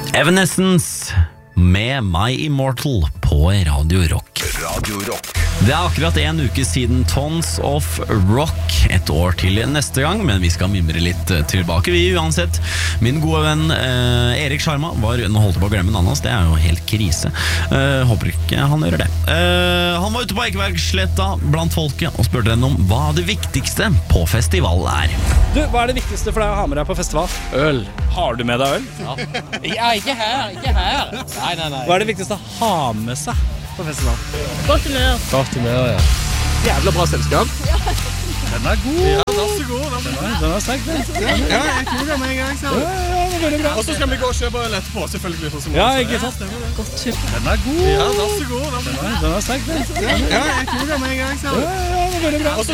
Evanescence med My Immortal på Radio Rock. Radio Rock. Det akkurat en uke siden Tons of Rock. Et år til neste gang, men vi skal mimre litt tilbake vi uansett. Min gode venn Erik Sharma nå holdt på å glemme navnet hans. Det jo helt krise. Håper ikke han gjør det. Han var ute på Eikebergsletta blant folket og spurte henne om hva det viktigste på festival Du, hva det viktigste for deg å ha med deg på festival? Øl. Har du med deg øl? Ja, ikke her. Nei. Hva det viktigste å ha med seg på festival? Parfymør, ja. Jævla bra selskap. Den god. Ja, vær så god. Den sterk, den. Ja, jeg tror det med en gang, ser du. Ja, det veldig bra. Og så skal vi gå og kjøpe øl etterpå, selvfølgelig. Sånn som Ja, også. ikke sant? Godt kjøpt. Den god. Ja, vær så god. Den sterk, den. Ja, jeg tror det med en gang, ser du. Ja, det veldig bra. Og så